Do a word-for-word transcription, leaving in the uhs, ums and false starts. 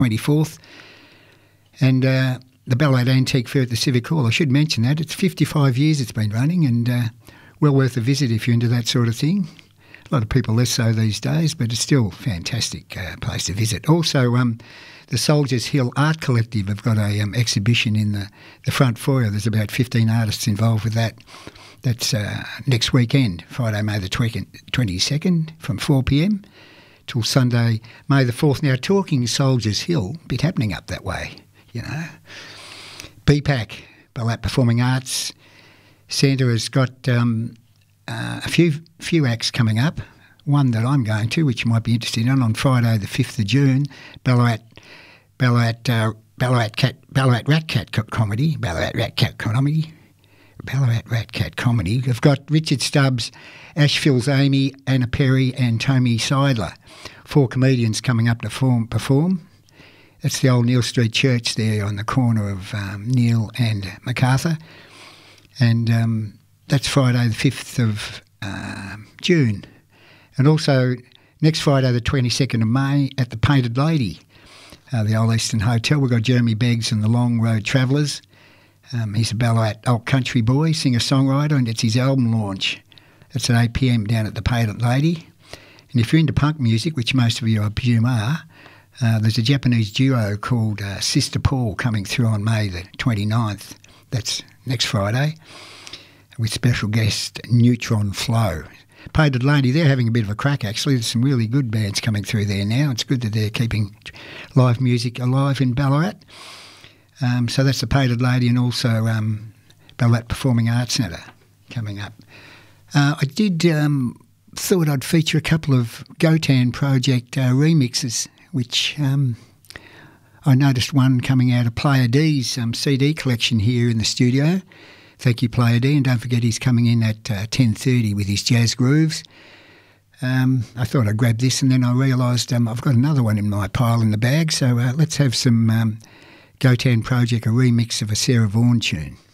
twenty-fourth. And uh, the Ballarat Antique Fair at the Civic Hall, I should mention that. It's fifty-five years it's been running, and uh, well worth a visit if you're into that sort of thing. A lot of people less so these days, but it's still a fantastic uh, place to visit. Also, um, the Soldiers Hill Art Collective have got a um, exhibition in the, the front foyer. There's about fifteen artists involved with that. That's uh, next weekend, Friday, May the twenty-second, from four p m till Sunday, May the fourth. Now, talking Soldiers Hill, a bit happening up that way, you know. B PAC, Ballarat Performing Arts Centre, has got um, uh, a few few acts coming up. One that I'm going to, which you might be interested in, on Friday the fifth of June, Ballarat Ballarat uh, Ballarat Cat Ballarat Rat Cat Comedy, Ballarat Rat Cat Comedy, Ballarat Rat Cat Comedy. We've got Richard Stubbs, Ashfield's Amy, Anna Perry and Tommy Seidler. Four comedians coming up to form, perform. That's the old Neil Street Church there on the corner of um, Neil and MacArthur. And um, that's Friday the fifth of uh, June. And also next Friday the twenty-second of May at the Painted Lady, uh, the Old Eastern Hotel. We've got Jeremy Beggs and the Long Road Travellers. Um, he's a Ballarat old country boy, singer-songwriter, and it's his album launch. That's at eight p m down at the Painted Lady. And if you're into punk music, which most of you I presume are, uh, there's a Japanese duo called uh, Sister Paul coming through on May the twenty-ninth. That's next Friday, with special guest Neutron Flow. Painted Lady, they're having a bit of a crack actually. There's some really good bands coming through there now. It's good that they're keeping live music alive in Ballarat. Um, so that's the Painted Lady, and also um, Ballarat Performing Arts Centre coming up. Uh, I did um, thought I'd feature a couple of Gotan Project uh, remixes, which um, I noticed one coming out of Player D's um, C D collection here in the studio. Thank you, Player D, and don't forget he's coming in at uh, ten thirty with his jazz grooves. Um, I thought I'd grab this, and then I realised um, I've got another one in my pile in the bag, so uh, let's have some um, Gotan Project, a remix of a Sarah Vaughan tune.